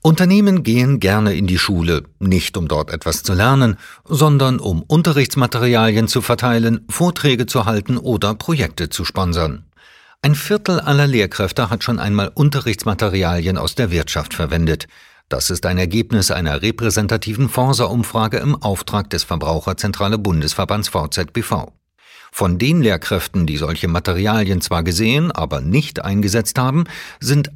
Unternehmen gehen gerne in die Schule, nicht um dort etwas zu lernen, sondern um Unterrichtsmaterialien zu verteilen, Vorträge zu halten oder Projekte zu sponsern. Ein Viertel aller Lehrkräfte hat schon einmal Unterrichtsmaterialien aus der Wirtschaft verwendet. Das ist ein Ergebnis einer repräsentativen Forsa-Umfrage im Auftrag des Verbraucherzentrale Bundesverbands VZBV. Von den Lehrkräften, die solche Materialien zwar gesehen, aber nicht eingesetzt haben, sind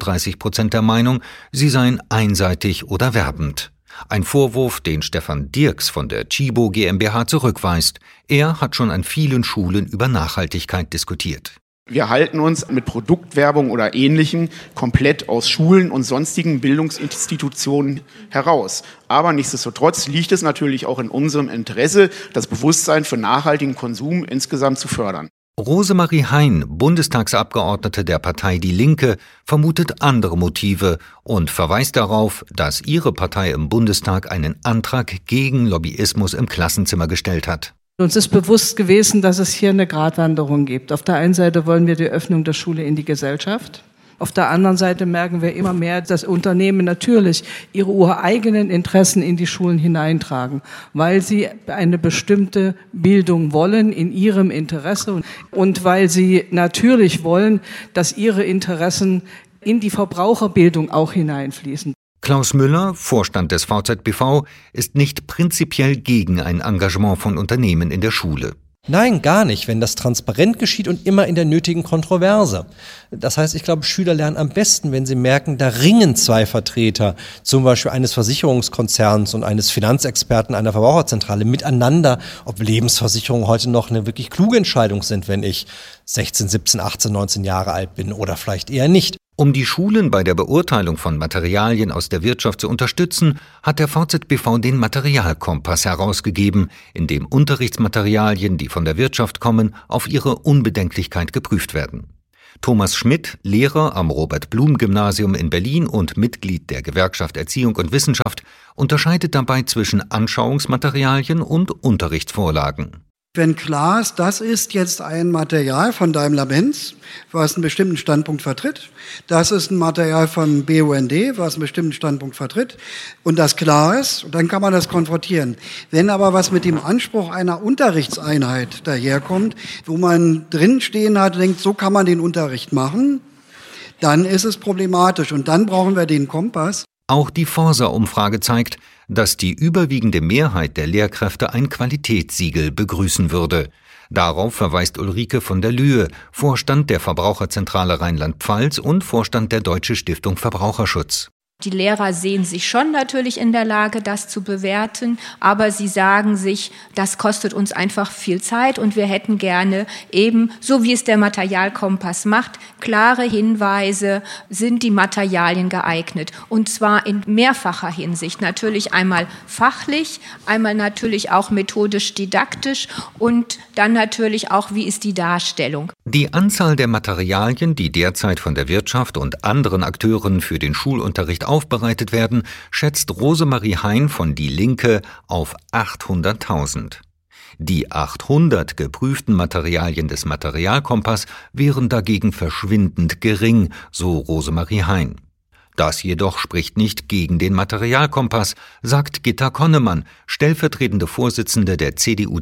38% der Meinung, sie seien einseitig oder werbend. Ein Vorwurf, den Stefan Dirks von der Chibo GmbH zurückweist. Er hat schon an vielen Schulen über Nachhaltigkeit diskutiert. Wir halten uns mit Produktwerbung oder Ähnlichem komplett aus Schulen und sonstigen Bildungsinstitutionen heraus. Aber nichtsdestotrotz liegt es natürlich auch in unserem Interesse, das Bewusstsein für nachhaltigen Konsum insgesamt zu fördern. Rosemarie Hein, Bundestagsabgeordnete der Partei Die Linke, vermutet andere Motive und verweist darauf, dass ihre Partei im Bundestag einen Antrag gegen Lobbyismus im Klassenzimmer gestellt hat. Uns ist bewusst gewesen, dass es hier eine Gratwanderung gibt. Auf der einen Seite wollen wir die Öffnung der Schule in die Gesellschaft. Auf der anderen Seite merken wir immer mehr, dass Unternehmen natürlich ihre ureigenen Interessen in die Schulen hineintragen, weil sie eine bestimmte Bildung wollen in ihrem Interesse und weil sie natürlich wollen, dass ihre Interessen in die Verbraucherbildung auch hineinfließen. Klaus Müller, Vorstand des VZBV, ist nicht prinzipiell gegen ein Engagement von Unternehmen in der Schule. Nein, gar nicht, wenn das transparent geschieht und immer in der nötigen Kontroverse. Das heißt, ich glaube, Schüler lernen am besten, wenn sie merken, da ringen zwei Vertreter, zum Beispiel eines Versicherungskonzerns und eines Finanzexperten einer Verbraucherzentrale miteinander, ob Lebensversicherungen heute noch eine wirklich kluge Entscheidung sind, wenn ich 16, 17, 18, 19 Jahre alt bin oder vielleicht eher nicht. Um die Schulen bei der Beurteilung von Materialien aus der Wirtschaft zu unterstützen, hat der VZBV den Materialkompass herausgegeben, in dem Unterrichtsmaterialien, die von der Wirtschaft kommen, auf ihre Unbedenklichkeit geprüft werden. Thomas Schmidt, Lehrer am Robert-Blum-Gymnasium in Berlin und Mitglied der Gewerkschaft Erziehung und Wissenschaft, unterscheidet dabei zwischen Anschauungsmaterialien und Unterrichtsvorlagen. Wenn klar ist, das ist jetzt ein Material von Daimler-Benz, was einen bestimmten Standpunkt vertritt, das ist ein Material von BUND, was einen bestimmten Standpunkt vertritt, und das klar ist, dann kann man das konfrontieren. Wenn aber was mit dem Anspruch einer Unterrichtseinheit daherkommt, wo man drinstehen hat, denkt, so kann man den Unterricht machen, dann ist es problematisch und dann brauchen wir den Kompass. Auch die Forsa-Umfrage zeigt, dass die überwiegende Mehrheit der Lehrkräfte ein Qualitätssiegel begrüßen würde. Darauf verweist Ulrike von der Lühe, Vorstand der Verbraucherzentrale Rheinland-Pfalz und Vorstand der Deutsche Stiftung Verbraucherschutz. Die Lehrer sehen sich schon natürlich in der Lage, das zu bewerten, aber sie sagen sich, das kostet uns einfach viel Zeit und wir hätten gerne eben, so wie es der Materialkompass macht, klare Hinweise, sind die Materialien geeignet. Und zwar in mehrfacher Hinsicht. Natürlich einmal fachlich, einmal natürlich auch methodisch-didaktisch und dann natürlich auch, wie ist die Darstellung. Die Anzahl der Materialien, die derzeit von der Wirtschaft und anderen Akteuren für den Schulunterricht aufbereitet werden, schätzt Rosemarie Hein von Die Linke auf 800.000. Die 800 geprüften Materialien des Materialkompass wären dagegen verschwindend gering, so Rosemarie Hein. Das jedoch spricht nicht gegen den Materialkompass, sagt Gitta Konnemann, stellvertretende Vorsitzende der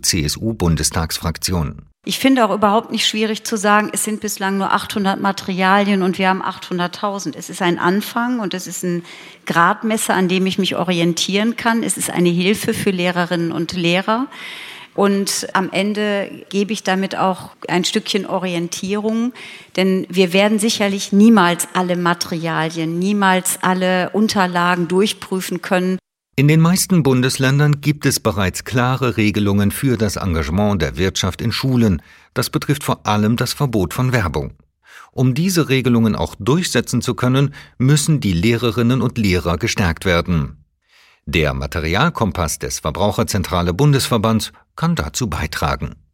CDU-CSU-Bundestagsfraktion. Ich finde auch überhaupt nicht schwierig zu sagen, es sind bislang nur 800 Materialien und wir haben 800.000. Es ist ein Anfang und es ist ein Gradmesser, an dem ich mich orientieren kann. Es ist eine Hilfe für Lehrerinnen und Lehrer. Und am Ende gebe ich damit auch ein Stückchen Orientierung, denn wir werden sicherlich niemals alle Materialien, niemals alle Unterlagen durchprüfen können. In den meisten Bundesländern gibt es bereits klare Regelungen für das Engagement der Wirtschaft in Schulen. Das betrifft vor allem das Verbot von Werbung. Um diese Regelungen auch durchsetzen zu können, müssen die Lehrerinnen und Lehrer gestärkt werden. Der Materialkompass des Verbraucherzentrale Bundesverbands kann dazu beitragen.